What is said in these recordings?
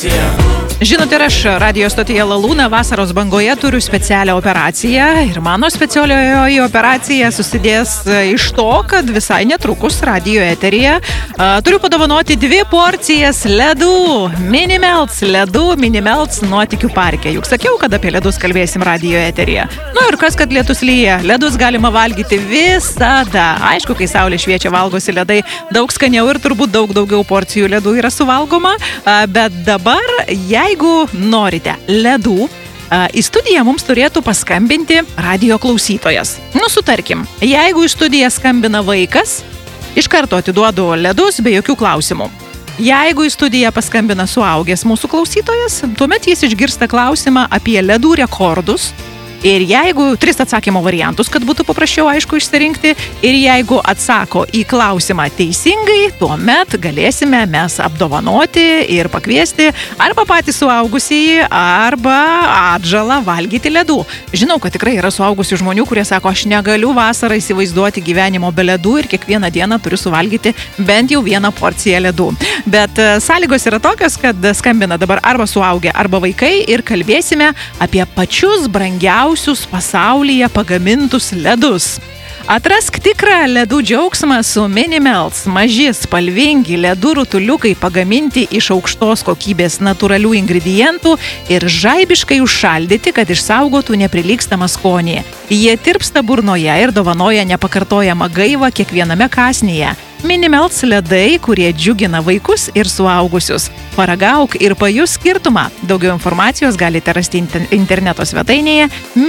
Žinote, ir aš radio stotyje Lalūna vasaros bangoje turiu specialią operaciją ir mano specialioji operacija susidės iš to, kad visai netrukus radio eteryje turiu padovanoti 2 porcijas ledų, Minimelts ledų, Minimelts nuotykių parke. Juk sakiau, kad apie ledus kalbėsim radio eteryje. Nu ir kas, kad lietus lyja, ledus galima valgyti visada. Aišku, kai saulė šviečia, valgosi ledai daug skaniau ir turbūt daug daugiau porcijų ledų yra suvalgoma, bet dabar, jeigu norite ledų, į studiją mums turėtų paskambinti radio klausytojas. Nu, sutarkim, jeigu į studiją skambina vaikas, iš karto atiduodu ledus be jokių klausimų. Jeigu į studiją paskambina suaugęs mūsų klausytojas, tuomet jis išgirsta klausimą apie ledų rekordus. Ir jeigu 3 atsakymo variantus, kad būtų paprasčiau aišku išsirinkti, ir jeigu atsako į klausimą teisingai, tuomet galėsime mes apdovanoti ir pakviesti arba patį suaugusįjį, arba atžalą valgyti ledų. Žinau, kad tikrai yra suaugusių žmonių, kurie sako, aš negaliu vasarą įsivaizduoti gyvenimo be ledų ir kiekvieną dieną turiu suvalgyti bent jau 1 porciją ledų. Bet sąlygos yra tokios, kad skambina dabar arba suaugę, arba vaikai ir kalbėsime apie pačius brangiausius pasaulyje pagamintus ledus. Atrask tikrą ledų džiaugsmą su Minimelts. Maži, spalvingi ledų rutuliukai pagaminti iš aukštos kokybės natūralių ingredientų ir žaibiškai užšaldyti, kad išsaugotų neprilygstamą skonį. Jie tirpsta burnoje ir dovanoja nepakartojamą gaivą kiekviename kąsnyje. Minimelts ledai, kurie džiugina vaikus ir suaugusius. Paragauk ir pajus skirtumą. Daugiau informacijos galite rasti interneto svetainėje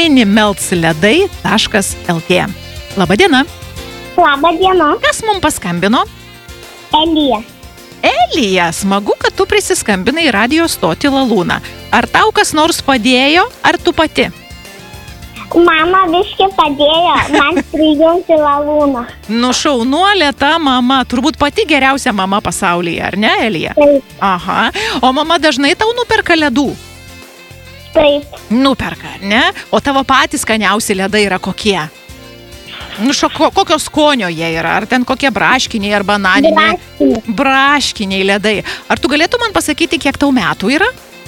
minimeltsledai.lt. Labadiena. Labadiena. Kas mums paskambino? Elija. Elija, smagu, kad tu prisiskambinai į radio stotį Lalūną. Ar tau kas nors padėjo, ar tu pati? Mama biškį padėjo man prijungti Lalūną. Nu, šaunuolė ta mama, turbūt pati geriausia mama pasaulyje, ar ne, Elija? Taip. Aha, o mama dažnai tau nuperka ledų? Taip. Nuperka, ne? O tavo patys skaniausi ledai yra kokie? Nu, kokio skonio jie yra? Ar ten kokie braškiniai ar bananiniai? Braškiniai ledai. Ar tu galėtum man pasakyti, kiek tau metų yra?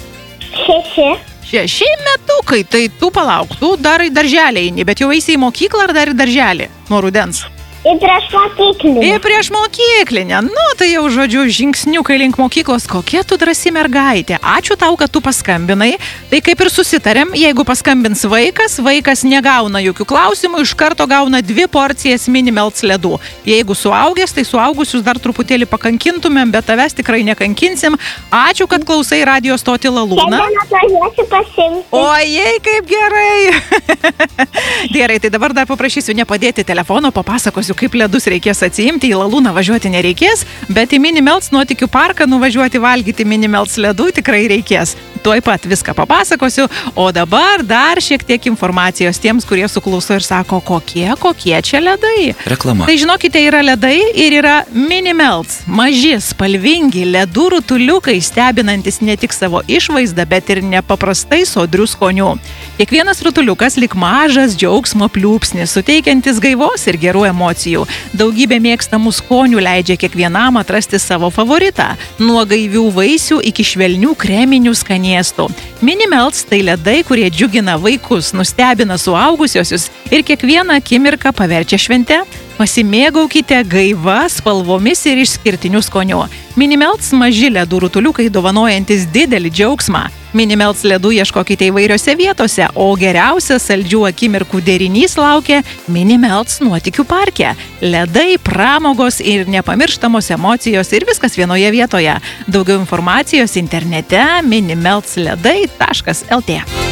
6. 6 metukai, tai tu palauk, tu dar į darželį eini, bet jau eisi į mokyklą ar dar į darželį nuo rudens? Į priešmokyklinę. Į priešmokyklinę. Nu, tai jau, žodžiu, žingsniukai link mokyklos. Kokia tu drąsi mergaitė. Ačiū tau, kad tu paskambinai. Tai kaip ir susitarėm, jeigu paskambins vaikas negauna jokių klausimų, iš karto gauna 2 porcijas Minimelts ledų. Jeigu suaugęs, tai suaugusius dar truputėlį pakankintumėm, bet tavęs tikrai nekankinsim. Ačiū, kad klausai radio stotį Lalūną. Šiandien atvažiuosiu pasimti. Ojei, kaip gerai. Gerai, tai dabar dar paprašysiu nepadėti telefono, papasakosiu, kaip ledus reikės atsiimti, į Lalūną važiuoti nereikės, bet į Minimelts nuotykių parką nuvažiuoti valgyti Minimelts ledų tikrai reikės. Tuoj pat viską papasakosiu, o dabar dar šiek tiek informacijos tiems, kurie suklauso ir sako, kokie čia ledai. Reklama. Tai žinokite, yra ledai ir yra Minimelts. Maži, spalvingi ledų rutuliukai, stebinantis ne tik savo išvaizdą, bet ir nepaprastai sodrių skonių. Kiekvienas rutuliukas lyg mažas džiaugsmo pliūpsnis, suteikiantis gaivos ir gerų emocijų. Daugybė mėgstamų skonių leidžia kiekvienam atrasti savo favoritą. Nuo gaivių vaisių iki švelnių kreminių skanėstų. Minimelts tai ledai, kurie džiugina vaikus, nustebina suaugusiosius ir kiekvieną akimirką paverčia švente. Pasimėgaukite gaiva, spalvomis ir išskirtiniu skoniu. Minimelts maži ledų rutuliukai dovanojantis didelį džiaugsmą. Minimelts ledų ieškokite įvairiose vietose, o geriausias saldžių akimirkų derinys laukia Minimelts nuotykių parke. Ledai, pramogos ir nepamirštamos emocijos ir viskas vienoje vietoje. Daugiau informacijos internete minimeltsledai.lt.